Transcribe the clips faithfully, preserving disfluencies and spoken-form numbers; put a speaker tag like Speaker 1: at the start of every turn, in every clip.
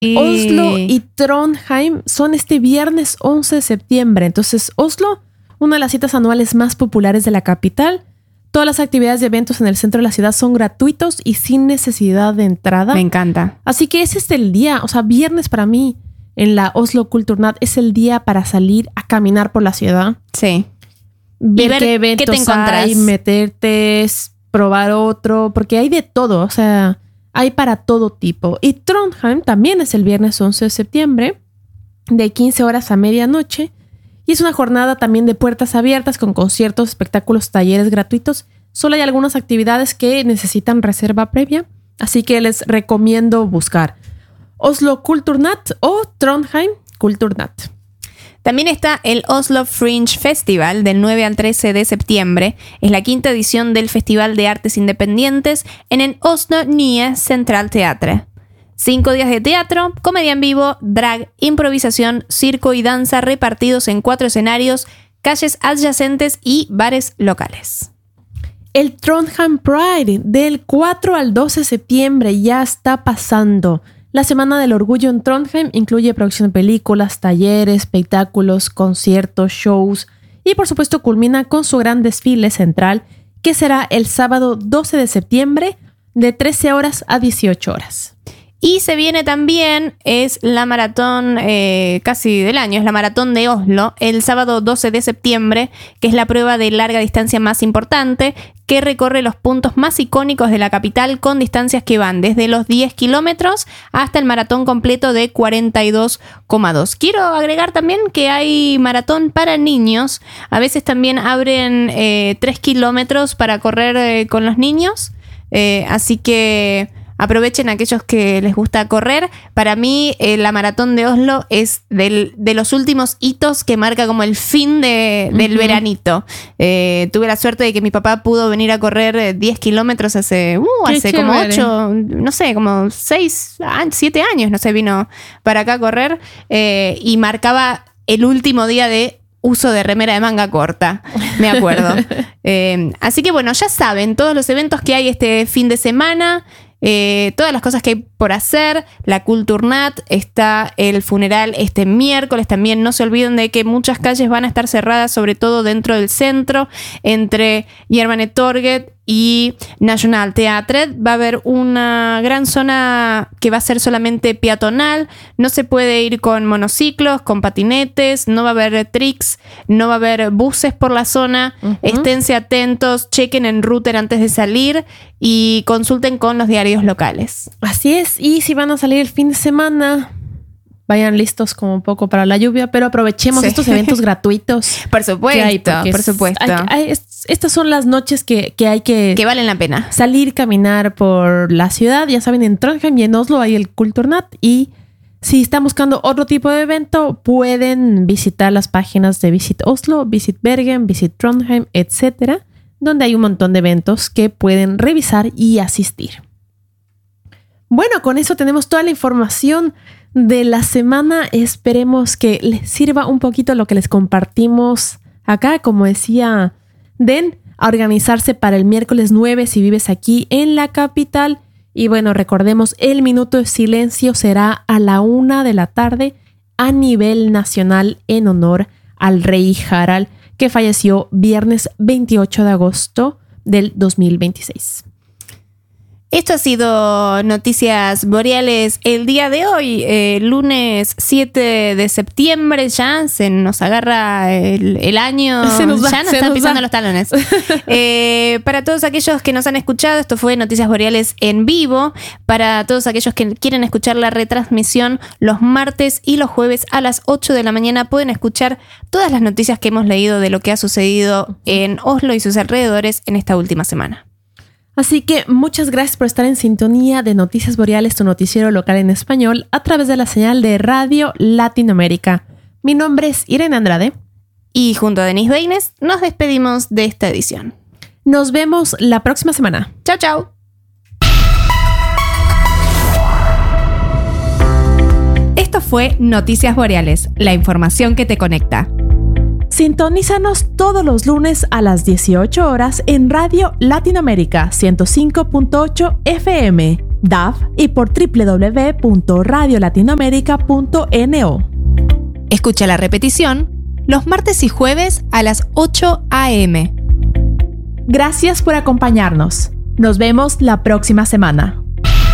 Speaker 1: Y... Oslo y Trondheim son este viernes once de septiembre. Entonces, Oslo, una de las citas anuales más populares de la capital. Todas las actividades y eventos en el centro de la ciudad son gratuitos y sin necesidad de entrada.
Speaker 2: Me encanta.
Speaker 1: Así que ese es el día, o sea, viernes para mí en la Oslo Kulturnatt es el día para salir a caminar por la ciudad.
Speaker 2: Sí.
Speaker 1: Ver,
Speaker 2: ver
Speaker 1: qué eventos
Speaker 2: qué te encontrás.
Speaker 1: hay, meterte, probar otro, porque hay de todo, o sea, hay para todo tipo. Y Trondheim también es el viernes once de septiembre, de quince horas a medianoche. Y es una jornada también de puertas abiertas con conciertos, espectáculos, talleres gratuitos. Solo hay algunas actividades que necesitan reserva previa, así que les recomiendo buscar Oslo Kulturnatt o Trondheim Kulturnatt.
Speaker 2: También está el Oslo Fringe Festival del nueve al trece de septiembre. Es la quinta edición del Festival de Artes Independientes en el Oslo Nye Central Teatre. Cinco días de teatro, comedia en vivo, drag, improvisación, circo y danza repartidos en cuatro escenarios, calles adyacentes y bares locales.
Speaker 1: El Trondheim Pride del cuatro al doce de septiembre ya está pasando. La Semana del Orgullo en Trondheim incluye producción de películas, talleres, espectáculos, conciertos, shows y por supuesto culmina con su gran desfile central que será el sábado doce de septiembre de trece horas a dieciocho horas.
Speaker 2: Y se viene también, es la maratón eh, casi del año, es la maratón de Oslo, el sábado doce de septiembre, que es la prueba de larga distancia más importante, que recorre los puntos más icónicos de la capital con distancias que van desde los diez kilómetros hasta el maratón completo de cuarenta y dos coma dos. Quiero agregar también que hay maratón para niños, a veces también abren eh, tres kilómetros para correr eh, con los niños, eh, así que... aprovechen aquellos que les gusta correr. Para mí, eh, la maratón de Oslo es del, de los últimos hitos que marca como el fin de, del uh-huh. veranito. Eh, tuve la suerte de que mi papá pudo venir a correr diez kilómetros hace, uh, hace como ocho, no sé, como seis, siete años, no sé, vino para acá a correr eh, y marcaba el último día de uso de remera de manga corta, me acuerdo. eh, así que bueno, ya saben, todos los eventos que hay este fin de semana, Eh, todas las cosas que hay por hacer, la Kulturnatt, está el funeral este miércoles, también no se olviden de que muchas calles van a estar cerradas, sobre todo dentro del centro, entre Jernbanetorget y National Theatre. Va a haber una gran zona que va a ser solamente peatonal, no se puede ir con monociclos, con patinetes, no va a haber tricks, no va a haber buses por la zona. Uh-huh. Esténse atentos, chequen en router antes de salir y consulten con los diarios locales.
Speaker 1: Así es, y si van a salir el fin de semana, vayan listos como un poco para la lluvia, pero aprovechemos sí. estos eventos gratuitos.
Speaker 2: Por supuesto, hay, por supuesto.
Speaker 1: Hay, hay, estas son las noches que, que hay que...
Speaker 2: Que valen la pena.
Speaker 1: Salir, caminar por la ciudad. Ya saben, en Trondheim y en Oslo hay el Kulturnatt. Y si están buscando otro tipo de evento, pueden visitar las páginas de Visit Oslo, Visit Bergen, Visit Trondheim, etcétera, donde hay un montón de eventos que pueden revisar y asistir. Bueno, con eso tenemos toda la información de la semana. Esperemos que les sirva un poquito lo que les compartimos acá. Como decía Den, a organizarse para el miércoles nueve si vives aquí en la capital. Y bueno, recordemos, el minuto de silencio será a la una de la tarde a nivel nacional en honor al rey Harald, que falleció viernes veintiocho de agosto del dos mil veintiséis.
Speaker 2: Esto ha sido Noticias Boreales el día de hoy, eh, lunes siete de septiembre. Ya se nos agarra el, el año,
Speaker 1: se nos da,
Speaker 2: ya nos
Speaker 1: se
Speaker 2: están
Speaker 1: nos
Speaker 2: pisando
Speaker 1: da.
Speaker 2: los talones. eh, para todos aquellos que nos han escuchado, esto fue Noticias Boreales en vivo. Para todos aquellos que quieren escuchar la retransmisión los martes y los jueves a las ocho de la mañana, pueden escuchar todas las noticias que hemos leído de lo que ha sucedido en Oslo y sus alrededores en esta última semana.
Speaker 1: Así que muchas gracias por estar en sintonía de Noticias Boreales, tu noticiero local en español, a través de la señal de Radio Latinoamérica. Mi nombre es Irene Andrade.
Speaker 2: Y junto a Denise Beines nos despedimos de esta edición.
Speaker 1: Nos vemos la próxima semana.
Speaker 2: Chao, chao. Esto fue Noticias Boreales, la información que te conecta.
Speaker 1: Sintonízanos todos los lunes a las dieciocho horas en Radio Latinoamérica ciento cinco punto ocho F M
Speaker 3: D A F y por doble u doble u doble u punto radio latinoamérica punto no.
Speaker 2: Escucha la repetición los martes y jueves a las ocho a eme.
Speaker 3: Gracias por acompañarnos. Nos vemos la próxima semana.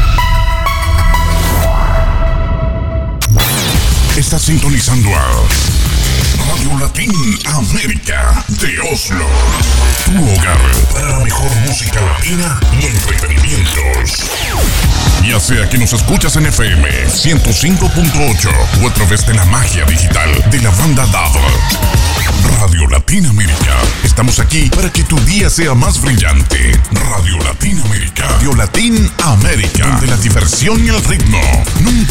Speaker 4: Estás sintonizando a Radio Latinoamérica de Oslo, tu hogar para la mejor música latina y entretenimientos. Ya sea que nos escuchas en F M ciento cinco punto ocho o a través de la magia digital de la banda D A V. Radio Latinoamérica. Estamos aquí para que tu día sea más brillante. Radio Latinoamérica. Radio Latinoamérica. Donde la diversión y el ritmo nunca